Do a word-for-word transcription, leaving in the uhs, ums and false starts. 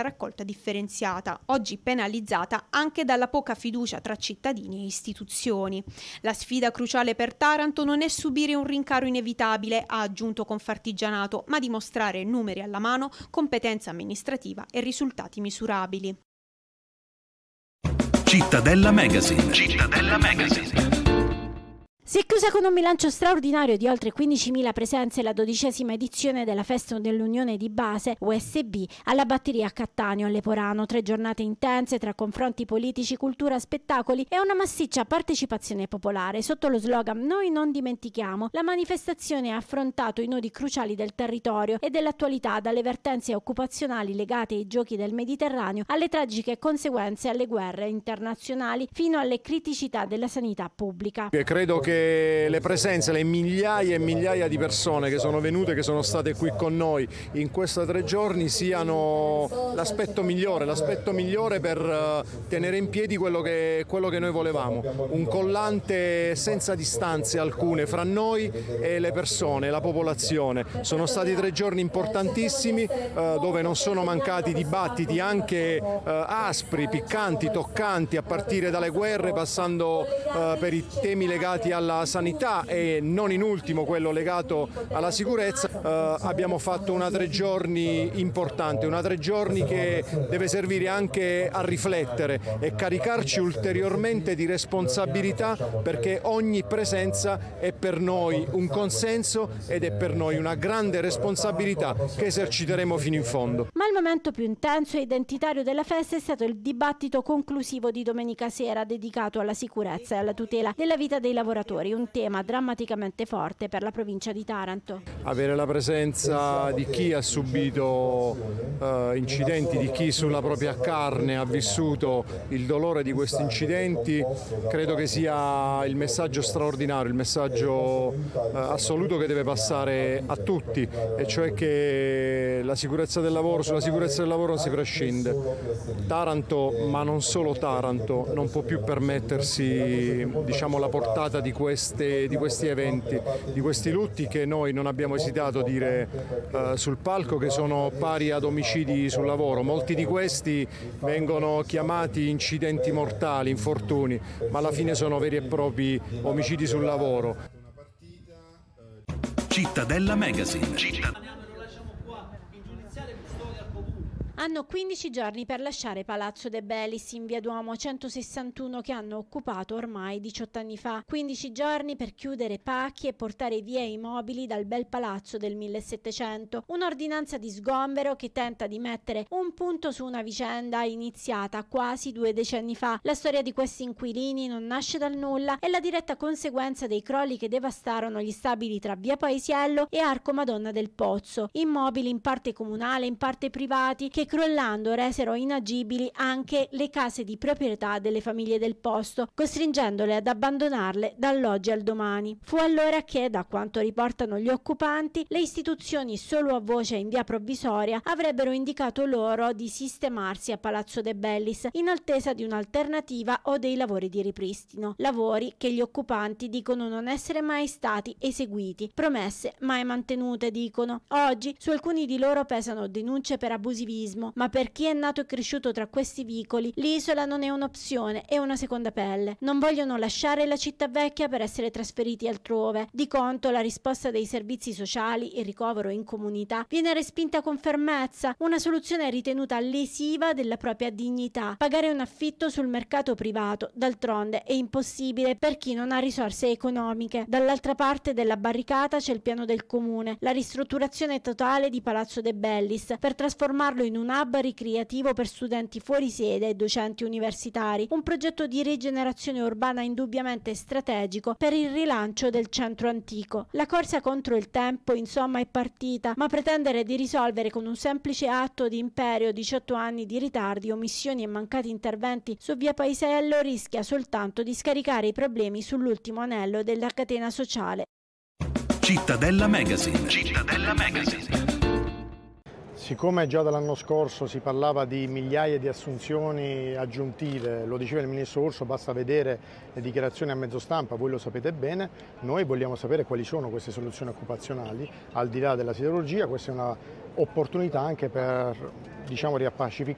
raccolta differenziata, oggi penalizzata anche dalla poca fiducia tra cittadini e istituzioni. La sfida cruciale per Taranto non è subire un rincaro inevitabile, ha aggiunto Confartigianato, ma dimostrare numeri alla mano, competenza amministrativa e risultati misurabili. Cittadella Magazine. Cittadella Magazine. Si è chiusa con un bilancio straordinario di oltre quindicimila presenze la dodicesima edizione della Festa dell'Unione di Base U S B alla batteria a Cattaneo, a Leporano. Tre giornate intense tra confronti politici, cultura, spettacoli e una massiccia partecipazione popolare. Sotto lo slogan "Noi non dimentichiamo", la manifestazione ha affrontato i nodi cruciali del territorio e dell'attualità, dalle vertenze occupazionali legate ai giochi del Mediterraneo alle tragiche conseguenze alle guerre internazionali fino alle criticità della sanità pubblica. Credo che le presenze, le migliaia e migliaia di persone che sono venute, che sono state qui con noi in questi tre giorni siano l'aspetto migliore, l'aspetto migliore per tenere in piedi quello che, quello che noi volevamo, un collante senza distanze alcune fra noi e le persone, la popolazione. Sono stati tre giorni importantissimi eh, dove non sono mancati dibattiti anche eh, aspri, piccanti, toccanti, a partire dalle guerre, passando eh, per i temi legati alla sanità e non in ultimo quello legato alla sicurezza. Eh, abbiamo fatto una tre giorni importante, una tre giorni che deve servire anche a riflettere e caricarci ulteriormente di responsabilità, perché ogni presenza è per noi un consenso ed è per noi una grande responsabilità che eserciteremo fino in fondo. Ma il momento più intenso e identitario della festa è stato il dibattito conclusivo di domenica sera, dedicato alla sicurezza e alla tutela della vita dei lavoratori, un tema drammaticamente forte per la provincia di Taranto. Avere la presenza di chi ha subito uh, incidenti, di chi sulla propria carne ha vissuto il dolore di questi incidenti, credo che sia il messaggio straordinario, il messaggio uh, assoluto che deve passare a tutti, e cioè che la sicurezza del lavoro, sulla sicurezza del lavoro non si prescinde. Taranto, ma non solo Taranto, non può più permettersi, diciamo, la portata di queste, di questi eventi, di questi lutti che noi non abbiamo esitato a dire uh, sul palco, che sono pari ad omicidi sul lavoro. Molti di questi vengono chiamati incidenti mortali, infortuni, ma alla fine sono veri e propri omicidi sul lavoro. Cittadella Magazine. Cittadella. Hanno quindici giorni per lasciare Palazzo De Bellis in via Duomo centosessantuno, che hanno occupato ormai diciotto anni fa. quindici giorni per chiudere pacchi e portare via i mobili dal bel palazzo del millesettecento. Un'ordinanza di sgombero che tenta di mettere un punto su una vicenda iniziata quasi due decenni fa. La storia di questi inquilini non nasce dal nulla, è la diretta conseguenza dei crolli che devastarono gli stabili tra via Paesiello e Arco Madonna del Pozzo. Immobili in parte comunale, in parte privati, che crollando resero inagibili anche le case di proprietà delle famiglie del posto, costringendole ad abbandonarle dall'oggi al domani. Fu allora che, da quanto riportano gli occupanti, le istituzioni solo a voce in via provvisoria avrebbero indicato loro di sistemarsi a Palazzo De Bellis in attesa di un'alternativa o dei lavori di ripristino. Lavori che gli occupanti dicono non essere mai stati eseguiti, promesse mai mantenute, dicono. Oggi su alcuni di loro pesano denunce per abusivismo, ma per chi è nato e cresciuto tra questi vicoli l'isola non è un'opzione, è una seconda pelle. Non vogliono lasciare la città vecchia per essere trasferiti altrove. Di contro la risposta dei servizi sociali, il ricovero in comunità, viene respinta con fermezza, una soluzione ritenuta lesiva della propria dignità. Pagare un affitto sul mercato privato, d'altronde, è impossibile per chi non ha risorse economiche. Dall'altra parte della barricata c'è il piano del comune, la ristrutturazione totale di Palazzo De Bellis per trasformarlo in un hub ricreativo per studenti fuori sede e docenti universitari, un progetto di rigenerazione urbana indubbiamente strategico per il rilancio del centro antico. La corsa contro il tempo, insomma, è partita, ma pretendere di risolvere con un semplice atto di imperio diciotto anni di ritardi, omissioni e mancati interventi su via Paesiello rischia soltanto di scaricare i problemi sull'ultimo anello della catena sociale. Cittadella Magazine. Cittadella Magazine. Siccome già dall'anno scorso si parlava di migliaia di assunzioni aggiuntive, lo diceva il Ministro Urso, basta vedere le dichiarazioni a mezzo stampa, voi lo sapete bene, noi vogliamo sapere quali sono queste soluzioni occupazionali, al di là della siderurgia. Questa è un'opportunità anche per, diciamo, riappacificare